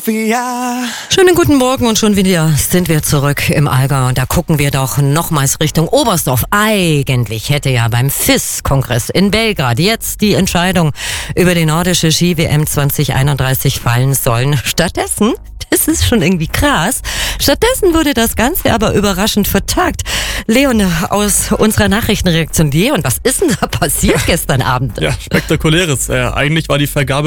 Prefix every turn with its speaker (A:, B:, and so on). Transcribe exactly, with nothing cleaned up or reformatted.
A: Schönen guten Morgen und schon wieder sind wir zurück im Allgäu und da gucken wir doch nochmals Richtung Oberstdorf. Eigentlich hätte ja beim F I S-Kongress in Belgrad jetzt die Entscheidung über die nordische Ski-W M zwanzig einunddreißig fallen sollen. Stattdessen, das ist schon irgendwie krass, stattdessen wurde das Ganze aber überraschend vertagt. Leon aus unserer Nachrichtenredaktion, Leon, was ist denn da passiert gestern Abend?
B: Ja, spektakuläres. Äh, eigentlich war die Vergabe